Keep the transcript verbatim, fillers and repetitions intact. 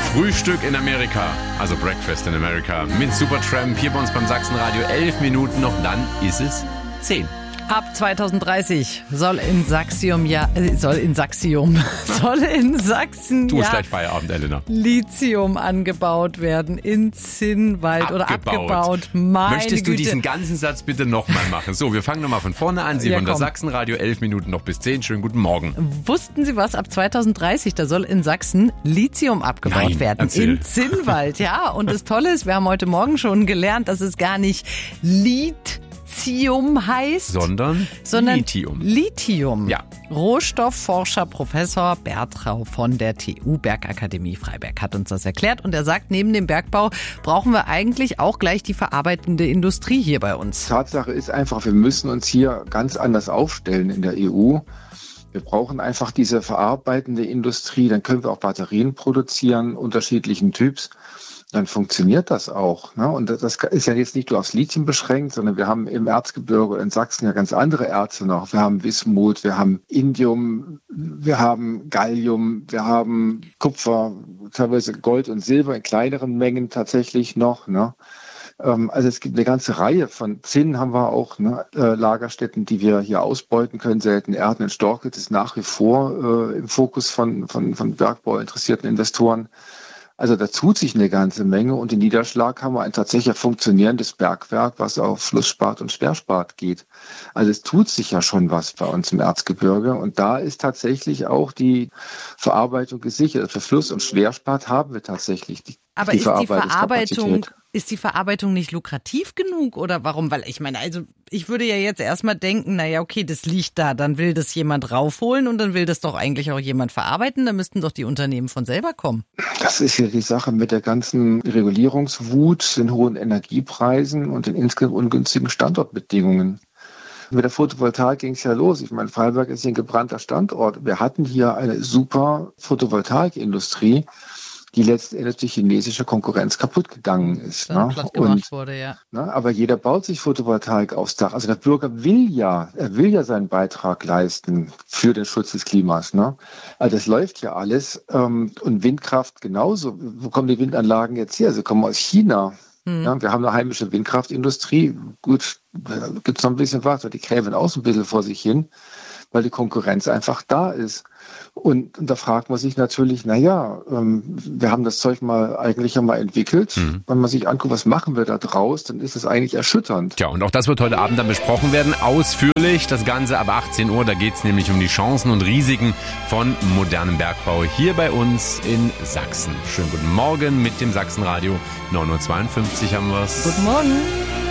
Frühstück in Amerika, also Breakfast in America mit Supertramp hier bei uns beim Sachsenradio. Elf Minuten noch, dann ist es zehn. Ab zwanzig dreißig soll in Saxium ja äh, soll in Saxium soll in Sachsen Du hast ja gleich Feierabend, Elena. Lithium angebaut werden in Zinnwald Abgebaut. oder abgebaut. Meine Möchtest du Güte. diesen ganzen Satz bitte nochmal machen? So, wir fangen nochmal von vorne an. Sie Ja, hören das komm. Sachsenradio, elf Minuten noch bis zehn. Schönen guten Morgen. Wussten Sie was? Ab zwanzig dreißig, da soll in Sachsen Lithium abgebaut Nein, werden. erzähl. In Zinnwald, ja. Und das Tolle ist, wir haben heute Morgen schon gelernt, dass es gar nicht Lithium heißt, Sondern, sondern Lithium. Lithium. Ja. Rohstoffforscher Professor Bertrau von der T U Bergakademie Freiberg hat uns das erklärt. Und er sagt, neben dem Bergbau brauchen wir eigentlich auch gleich die verarbeitende Industrie hier bei uns. Tatsache ist einfach, wir müssen uns hier ganz anders aufstellen in der E U. Wir brauchen einfach diese verarbeitende Industrie, dann können wir auch Batterien produzieren, unterschiedlichen Typs. Dann funktioniert das auch. Ne? Und das ist ja jetzt nicht nur aufs Lithium beschränkt, sondern wir haben im Erzgebirge oder in Sachsen ja ganz andere Erze noch. Wir haben Wismut, wir haben Indium, wir haben Gallium, wir haben Kupfer, teilweise Gold und Silber in kleineren Mengen tatsächlich noch. Ne? Also es gibt eine ganze Reihe von Zinn haben wir auch, ne, äh, Lagerstätten, die wir hier ausbeuten können. Selten Erden in Storkitz ist nach wie vor äh, im Fokus von, von, von Bergbau interessierten Investoren. Also da tut sich eine ganze Menge und in Niederschlag haben wir ein tatsächlich funktionierendes Bergwerk, was auf Flussspat und Sperrspat geht. Also es tut sich ja schon was bei uns im Erzgebirge und da ist tatsächlich auch die Verarbeitung gesichert. Für Fluss- und Schwerspat haben wir tatsächlich die Aber die ist die Verarbeitung, Verarbeitungskapazität. ist die Verarbeitung nicht lukrativ genug oder warum? Weil ich meine, also ich würde ja jetzt erstmal denken, naja, okay, das liegt da, dann will das jemand raufholen und dann will das doch eigentlich auch jemand verarbeiten, da müssten doch die Unternehmen von selber kommen. Das ist ja die Sache mit der ganzen Regulierungswut, den hohen Energiepreisen und den insgesamt ungünstigen Standortbedingungen. Mit der Photovoltaik ging es ja los. Ich meine, Freiberg ist hier ein gebrannter Standort. Wir hatten hier eine super Photovoltaikindustrie, die letztendlich durch chinesische Konkurrenz kaputt gegangen ist. Dann Ne? platt gemacht Und, wurde, ja. ne, aber jeder baut sich Photovoltaik aufs Dach. Also der Bürger will ja, er will ja seinen Beitrag leisten für den Schutz des Klimas. Ne? Also das läuft ja alles. Ähm, und Windkraft genauso. Wo kommen die Windanlagen jetzt her? Sie kommen aus China. Hm. Ja, wir haben eine heimische Windkraftindustrie. Gut, da gibt es noch ein bisschen was. Die kräven auch so ein bisschen vor sich hin, weil die Konkurrenz einfach da ist. Und, und da fragt man sich natürlich, na ja, ähm, wir haben das Zeug mal eigentlich einmal entwickelt. Mhm. Wenn man sich anguckt, was machen wir da draus, dann ist es eigentlich erschütternd. Tja, und auch das wird heute Abend dann besprochen werden, ausführlich. Das Ganze ab achtzehn Uhr, da geht es nämlich um die Chancen und Risiken von modernem Bergbau hier bei uns in Sachsen. Schönen guten Morgen mit dem Sachsenradio. neun Uhr zweiundfünfzig haben wir es. Guten Morgen.